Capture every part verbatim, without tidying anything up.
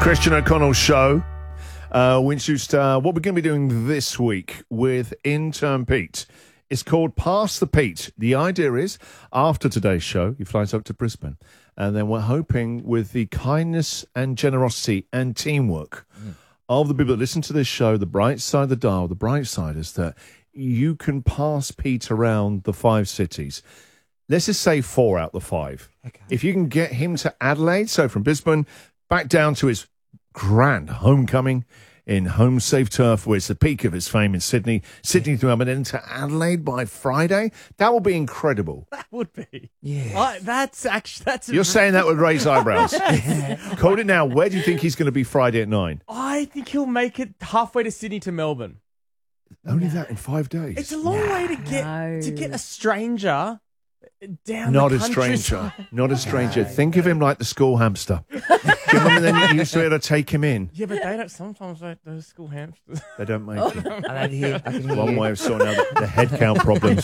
Christian O'Connell Show. Uh, Winchester, what we're going to be doing this week with intern Pete is called Pass the Pete. The idea is, after today's show, he flies up to Brisbane, and then we're hoping with the kindness and generosity and teamwork mm. of the people that listen to this show, the bright side of the dial, the bright side is that you can pass Pete around the five cities. Let's just say four out of the five. Okay. If you can get him to Adelaide, so from Brisbane back down to his grand homecoming in Home Safe Turf, where it's the peak of his fame in Sydney, Sydney to Melbourne, and to Adelaide by Friday, that will be incredible. That would be. Yeah. Uh, that's actually... that's. You're saying that with raised eyebrows. Call it now. Where do you think he's going to be Friday at nine? I think he'll make it halfway to Sydney to Melbourne. Only no. that in five days? It's a long no. way to get No. to get a stranger down Not the a stranger. countryside. Not a stranger. No. Think of him like the school hamster. Do you remember then you used to be able to take him in? Yeah, but they don't. Sometimes they, those school hamsters. They don't make oh, him. I don't hear, I can hear One you. way of sorting out the, the head count problems.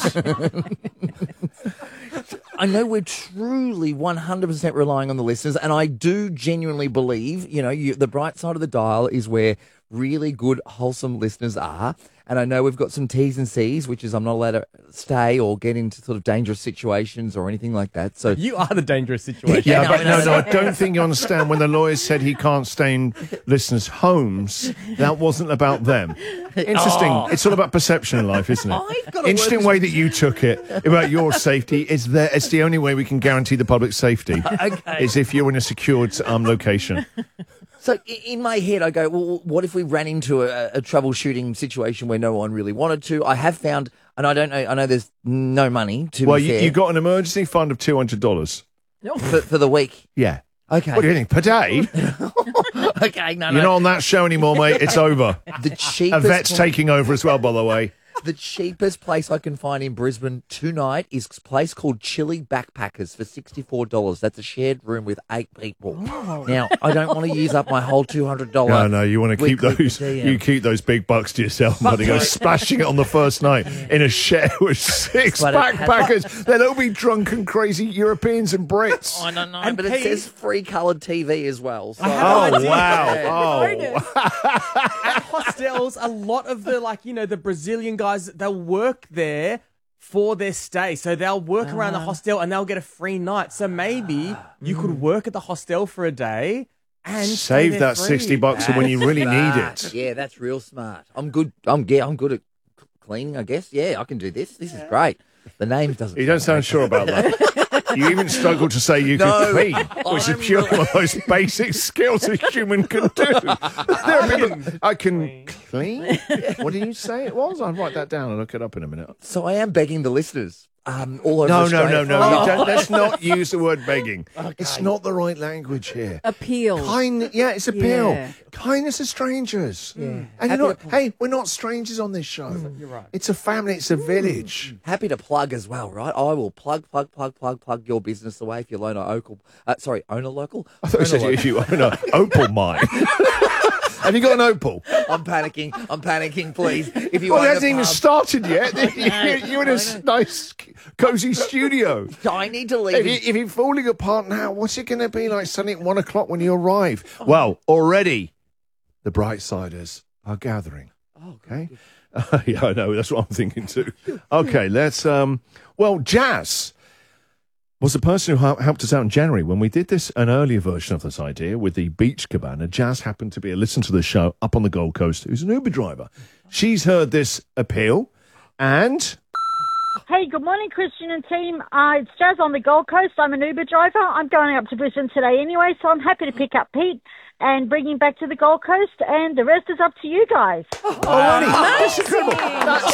I know we're truly one hundred percent relying on the listeners, and I do genuinely believe, you know, you, the bright side of the dial is where really good, wholesome listeners are. And I know we've got some T's and C's, which is I'm not allowed to stay or get into sort of dangerous situations or anything like that. So you are the dangerous situation. Yeah, yeah, but no, no, I don't think you understand. When the lawyers said he can't stay in listeners' homes, that wasn't about them. Interesting. Oh. It's all about perception in life, isn't it? I've got Interesting way that you took it about your safety. Is there? It's the only way we can guarantee the public safety. Okay. Is if you're in a secured um, location. So in my head, I go, well, what if we ran into a, a troubleshooting situation where no one really wanted to? I have found, and I don't know, I know there's no money to well, be you, fair. you got an emergency fund of two hundred dollars. For, for the week? Yeah. Okay. What do you think? Per day? Okay, no, no. You're not on that show anymore, mate. It's over. The cheapest A vet's one- taking over as well, by the way. The cheapest place I can find in Brisbane tonight is a place called Chili Backpackers for sixty-four dollars. That's a shared room with eight people. Oh. Now, I don't want to use up my whole two hundred dollars. No, no, you want to keep those. You keep those big bucks to yourself, buddy. Go splashing it on the first night in a shed with six But backpackers. They'll all be drunken, crazy Europeans and Brits. I don't know, And but Pete- it says free coloured T V as well. So. I have Oh, idea. wow. Yeah. Oh. At hostels, a lot of the, like, you know, the Brazilian guys, they'll work there for their stay. So they'll work around the hostel and they'll get a free night. So maybe you could work at the hostel for a day and stay Save there that free. sixty bucks when you really need Smart. it. Yeah, that's real smart. I'm good. I'm yeah, I'm good at c- cleaning, I guess. Yeah, I can do this. This is great. The name doesn't. You don't sound sure about that. You even struggle to say you No, can clean, which is I'm purely really- one of the most basic skills a human can do. There are people, I can clean? What did you say it was? I'll write that down and look it up in a minute. So I am begging the listeners. Um, all over No, no, Australia. no, no. Oh. You don't, let's not use the word begging. It's not the right language here. Appeal. Kind, yeah, it's appeal. Yeah. Kindness of strangers. Yeah. And Happy you're not, to- hey, we're not strangers on this show. You're right. It's a family, it's a village. Happy to plug as well, right? I will plug, plug, plug, plug, plug your business away if you own a local. Uh, sorry, own a local. I thought you Own a said local. if you own an opal mine. Have you got an opal? I'm panicking. I'm panicking. Please, if you Well, own it a hasn't even pub, started yet. You're, you're in a s- nice, cosy studio. I need to leave. If, you, if you're falling apart now, what's it going to be like suddenly at one o'clock when you arrive? Well, already the bright siders are gathering. Oh, Okay. Uh, yeah, I know. That's what I'm thinking too. Okay, let's. Um. Well, Jazz was the person who hel- helped us out in January when we did this, an earlier version of this idea with the beach cabana. Jazz happened to be a listener to the show up on the Gold Coast, who's an Uber driver. She's heard this appeal, and Hey, good morning, Christian and team. Uh, it's Jazz on the Gold Coast. I'm an Uber driver. I'm going up to Brisbane today anyway, so I'm happy to pick up Pete and bring him back to the Gold Coast, and the rest is up to you guys. oh, Ronnie, that's incredible. That's